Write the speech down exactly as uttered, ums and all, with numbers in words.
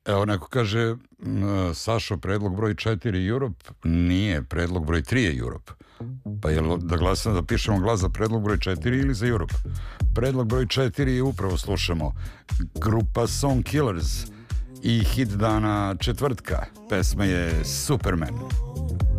Evo, neko kaže, Sašo, predlog broj četiri Europe, nije, predlog broj tri je Europe. Pa je da glasamo, da pišemo glas za predlog broj četiri ili za Europe? Predlog broj četiri upravo slušamo. Grupa Song Killers i hit dana četvrtka. Pesma je Superman.